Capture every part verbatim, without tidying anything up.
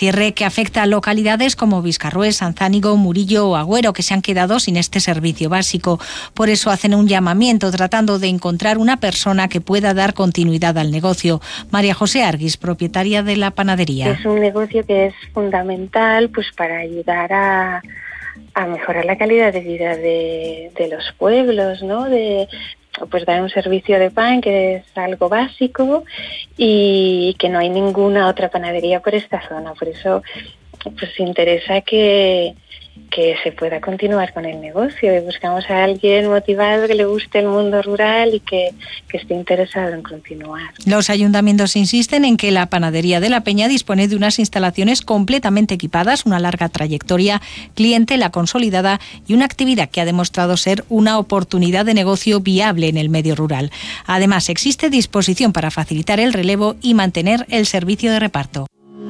Cierre que afecta a localidades como Viscarrués, Sanzánigo, Murillo o Agüero, que se han quedado sin este servicio básico. Por eso hacen un llamamiento tratando de encontrar una persona que pueda dar continuidad al negocio. María José Arguis, propietaria de la panadería. Es un negocio que es fundamental pues para ayudar a, a mejorar la calidad de vida de, de los pueblos, ¿no? De pues dar un servicio de pan que es algo básico y que no hay ninguna otra panadería por esta zona. Por eso pues interesa que que se pueda continuar con el negocio y buscamos a alguien motivado que le guste el mundo rural y que, que esté interesado en continuar. Los ayuntamientos insisten en que la panadería de La Peña dispone de unas instalaciones completamente equipadas, una larga trayectoria, clientela consolidada y una actividad que ha demostrado ser una oportunidad de negocio viable en el medio rural. Además, existe disposición para facilitar el relevo y mantener el servicio de reparto.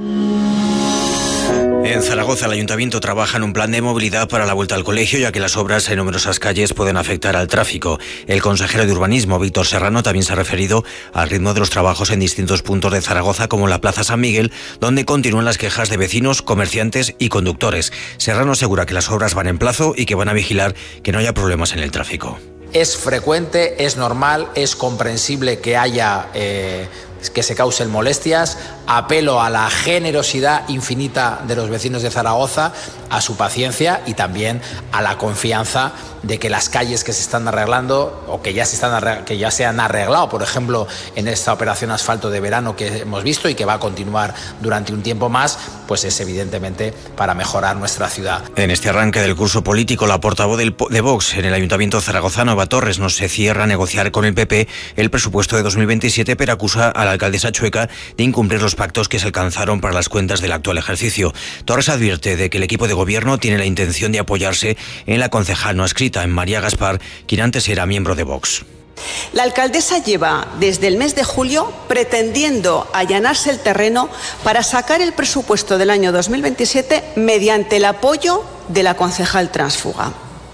En Zaragoza, el Ayuntamiento trabaja en un plan de movilidad para la vuelta al colegio, ya que las obras en numerosas calles pueden afectar al tráfico. El consejero de Urbanismo, Víctor Serrano, también se ha referido al ritmo de los trabajos en distintos puntos de Zaragoza, como la Plaza San Miguel, donde continúan las quejas de vecinos, comerciantes y conductores. Serrano asegura que las obras van en plazo y que van a vigilar que no haya problemas en el tráfico. Es frecuente, es normal, es comprensible que haya... Eh, que se causen molestias. Apelo a la generosidad infinita de los vecinos de Zaragoza, a su paciencia y también a la confianza de que las calles que se están arreglando o que ya se están que ya se han arreglado, por ejemplo, en esta operación asfalto de verano que hemos visto y que va a continuar durante un tiempo más, pues es evidentemente para mejorar nuestra ciudad. En este arranque del curso político, la portavoz del, de Vox en el Ayuntamiento zaragozano, Eva Torres, no se cierra a negociar con el P P el presupuesto de dos mil veintisiete, pero acusa a la alcaldesa Chueca de incumplir los pactos que se alcanzaron para las cuentas del actual ejercicio. Torres advierte de que el equipo de gobierno tiene la intención de apoyarse en la concejal no adscrita, en María Gaspar, quien antes era miembro de Vox. La alcaldesa lleva desde el mes de julio pretendiendo allanarse el terreno para sacar el presupuesto del año dos mil veintisiete mediante el apoyo de la concejal tránsfuga,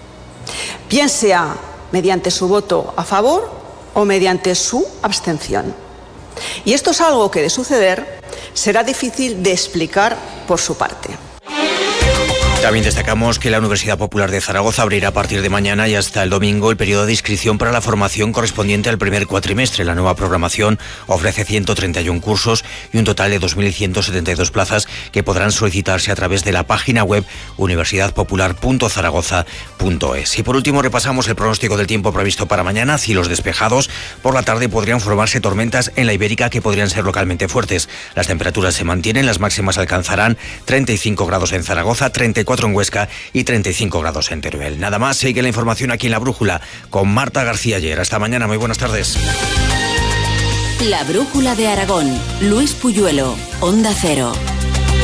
bien sea mediante su voto a favor o mediante su abstención. Y esto es algo que, de suceder, será difícil de explicar por su parte. También destacamos que la Universidad Popular de Zaragoza abrirá a partir de mañana y hasta el domingo el periodo de inscripción para la formación correspondiente al primer cuatrimestre. La nueva programación ofrece ciento treinta y uno cursos y un total de dos mil ciento setenta y dos plazas que podrán solicitarse a través de la página web universidad popular punto zaragoza punto es. Y por último repasamos el pronóstico del tiempo previsto para mañana. Cielos despejados. Por la tarde podrían formarse tormentas en la Ibérica que podrían ser localmente fuertes. Las temperaturas se mantienen, las máximas alcanzarán treinta y cinco grados en Zaragoza, treinta y cuatro en Huesca y treinta y cinco grados en Teruel. Nada más, sigue la información aquí en La Brújula con Marta García Ayer. Hasta mañana, muy buenas tardes. La Brújula de Aragón, Luis Puyuelo, Onda Cero.